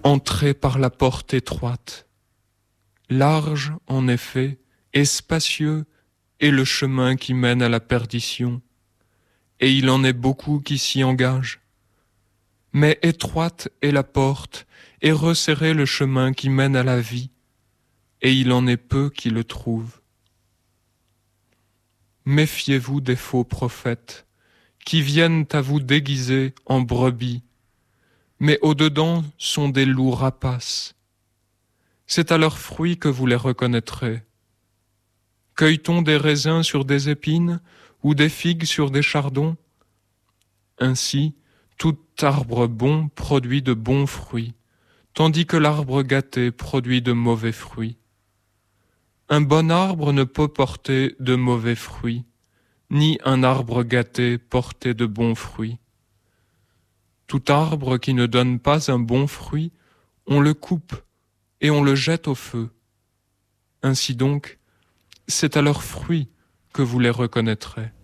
Entrez par la porte étroite. Large, en effet, et spacieux est le chemin qui mène à la perdition, et il en est beaucoup qui s'y engagent. Mais étroite est la porte, et resserré le chemin qui mène à la vie, et il en est peu qui le trouvent. Méfiez-vous des faux prophètes, qui viennent à vous déguiser en brebis, mais au-dedans sont des loups rapaces. C'est à leurs fruits que vous les reconnaîtrez. Cueille-t-on des raisins sur des épines ou des figues sur des chardons? Ainsi, tout arbre bon produit de bons fruits, tandis que l'arbre gâté produit de mauvais fruits. Un bon arbre ne peut porter de mauvais fruits, ni un arbre gâté porter de bons fruits. Tout arbre qui ne donne pas un bon fruit, on le coupe et on le jette au feu. Ainsi donc, c'est à leurs fruits que vous les reconnaîtrez.